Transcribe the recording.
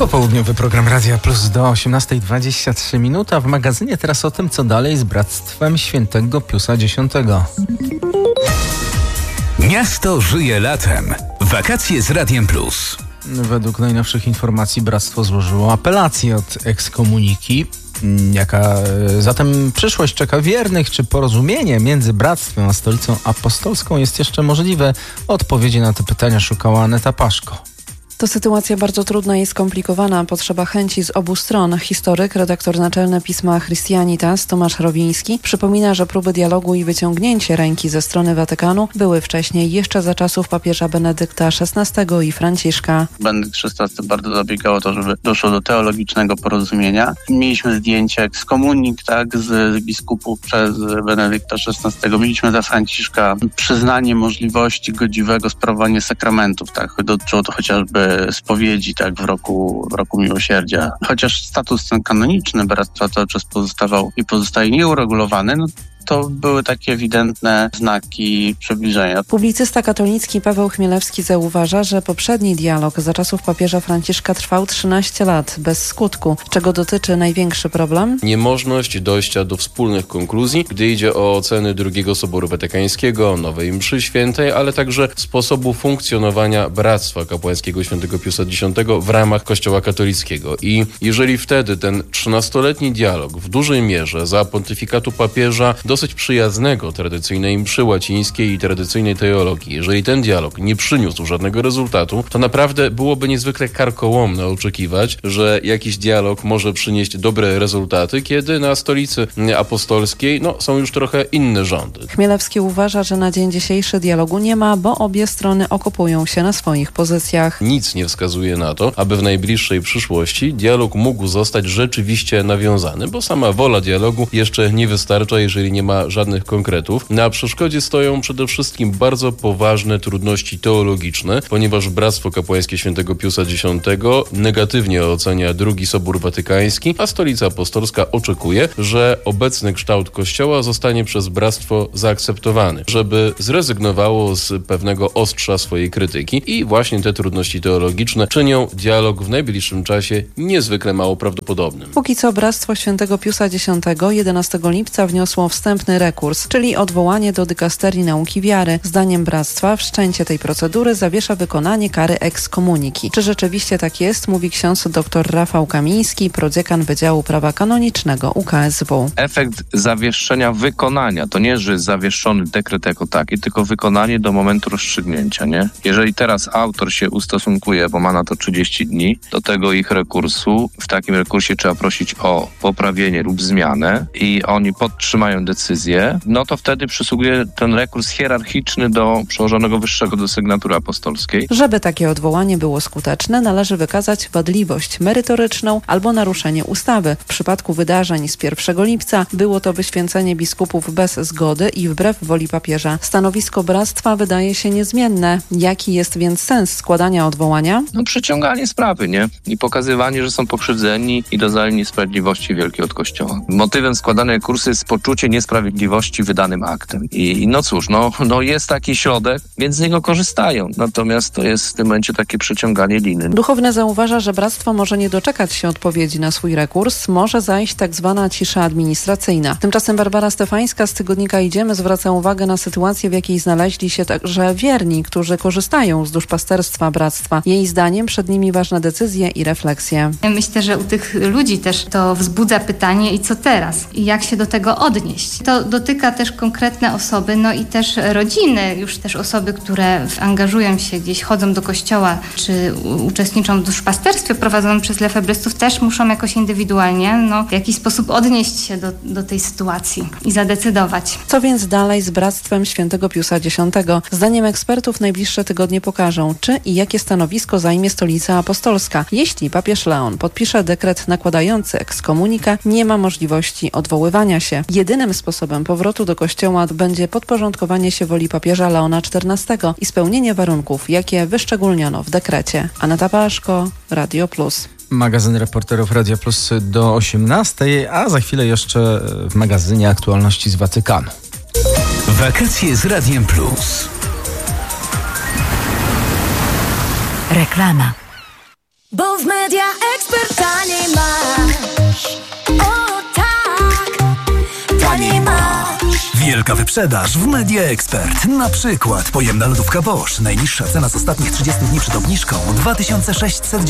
Popołudniowy program Radia Plus do 18:23, a w magazynie teraz o tym, co dalej z Bractwem Świętego Piusa X. Miasto żyje latem. Wakacje z Radiem Plus. Według najnowszych informacji Bractwo złożyło apelację od ekskomuniki. Jaka zatem przyszłość czeka wiernych? Czy porozumienie między Bractwem a Stolicą Apostolską jest jeszcze możliwe? Odpowiedzi na te pytania szukała Aneta Paszko. To sytuacja bardzo trudna i skomplikowana. Potrzeba chęci z obu stron. Historyk, redaktor naczelny pisma Christianitas Tomasz Rowiński przypomina, że próby dialogu i wyciągnięcie ręki ze strony Watykanu były wcześniej, jeszcze za czasów papieża Benedykta XVI i Franciszka. Benedykt XVI bardzo zabiegał o to, żeby doszło do teologicznego porozumienia. Mieliśmy zdjęcie ekskomunik, z biskupów przez Benedykta XVI. Mieliśmy za Franciszka przyznanie możliwości godziwego sprawowania sakramentów, Dotyczyło to chociażby spowiedzi, w roku miłosierdzia. Chociaż status ten kanoniczny bractwa cały czas pozostawał i pozostaje nieuregulowany, to były takie ewidentne znaki przybliżenia. Publicysta katolicki Paweł Chmielewski zauważa, że poprzedni dialog za czasów papieża Franciszka trwał 13 lat, bez skutku. Czego dotyczy największy problem? Niemożność dojścia do wspólnych konkluzji, gdy idzie o oceny II Soboru Watykańskiego, Nowej Mszy Świętej, ale także sposobu funkcjonowania Bractwa Kapłańskiego Świętego Piusa X w ramach Kościoła katolickiego. I jeżeli wtedy ten 13-letni dialog w dużej mierze za pontyfikatu papieża dosyć przyjaznego tradycyjnej mszy łacińskiej i tradycyjnej teologii, jeżeli ten dialog nie przyniósł żadnego rezultatu, to naprawdę byłoby niezwykle karkołomne oczekiwać, że jakiś dialog może przynieść dobre rezultaty, kiedy na Stolicy Apostolskiej są już trochę inne rządy. Chmielewski uważa, że na dzień dzisiejszy dialogu nie ma, bo obie strony okopują się na swoich pozycjach. Nic nie wskazuje na to, aby w najbliższej przyszłości dialog mógł zostać rzeczywiście nawiązany, bo sama wola dialogu jeszcze nie wystarcza, jeżeli nie ma żadnych konkretów. Na przeszkodzie stoją przede wszystkim bardzo poważne trudności teologiczne, ponieważ Bractwo Kapłańskie Świętego Piusa X negatywnie ocenia II Sobór Watykański, a Stolica Apostolska oczekuje, że obecny kształt Kościoła zostanie przez Bractwo zaakceptowany, żeby zrezygnowało z pewnego ostrza swojej krytyki i właśnie te trudności teologiczne czynią dialog w najbliższym czasie niezwykle mało prawdopodobnym. Póki co Bractwo Świętego Piusa X 11 lipca wniosło wstępny rekurs, czyli odwołanie do dykasterii nauki wiary. Zdaniem Bractwa wszczęcie tej procedury zawiesza wykonanie kary ekskomuniki. Czy rzeczywiście tak jest, mówi ksiądz dr Rafał Kamiński, prodziekan Wydziału Prawa Kanonicznego UKSW. Efekt zawieszenia wykonania to nie, że jest zawieszony dekret jako taki, tylko wykonanie do momentu rozstrzygnięcia, nie? Jeżeli teraz autor się ustosunkuje, bo ma na to 30 dni, do tego ich rekursu, w takim rekursie trzeba prosić o poprawienie lub zmianę i oni podtrzymają decyzję, to wtedy przysługuje ten rekurs hierarchiczny do przełożonego wyższego, do sygnatury apostolskiej. Żeby takie odwołanie było skuteczne, należy wykazać wadliwość merytoryczną albo naruszenie ustawy. W przypadku wydarzeń z 1 lipca było to wyświęcenie biskupów bez zgody i wbrew woli papieża. Stanowisko Bractwa wydaje się niezmienne. Jaki jest więc sens składania odwołania? Przeciąganie sprawy, nie? I pokazywanie, że są pokrzywdzeni i doznali niesprawiedliwości wielkiej od Kościoła. Motywem składania rekursu jest poczucie niesprawiedliwości wydanym aktem. I cóż, jest taki środek, więc z niego korzystają. Natomiast to jest w tym momencie takie przeciąganie liny. Duchowny zauważa, że Bractwo może nie doczekać się odpowiedzi na swój rekurs, może zajść tak zwana cisza administracyjna. Tymczasem Barbara Stefańska z tygodnika Idziemy zwraca uwagę na sytuację, w jakiej znaleźli się także wierni, którzy korzystają z duszpasterstwa Bractwa. Jej zdaniem przed nimi ważne decyzje i refleksje. Myślę, że u tych ludzi też to wzbudza pytanie, i co teraz? I jak się do tego odnieść? To dotyka też konkretne osoby, i też rodziny, już też osoby, które angażują się gdzieś, chodzą do kościoła, czy uczestniczą w duszpasterstwie prowadzonym przez lefebrystów, też muszą jakoś indywidualnie, w jakiś sposób odnieść się do tej sytuacji i zadecydować. Co więc dalej z Bractwem Świętego Piusa X? Zdaniem ekspertów najbliższe tygodnie pokażą, czy i jakie stanowisko zajmie Stolica Apostolska. Jeśli papież Leon podpisze dekret nakładający ekskomunikę, nie ma możliwości odwoływania się. Jedynym sposobem powrotu do kościoła będzie podporządkowanie się woli papieża Leona XIV i spełnienie warunków, jakie wyszczególniono w dekrecie. Aneta Paszko, Radio Plus. Magazyn Reporterów Radia Plus do 18, a za chwilę jeszcze w magazynie aktualności z Watykanu. Wakacje z Radiem Plus. Reklama. Bo w Media Expert taniej masz. O tak, taniej masz. Wielka wyprzedaż w Media Expert. Na przykład pojemna lodówka Bosch. Najniższa cena z ostatnich 30 dni przed obniżką 2690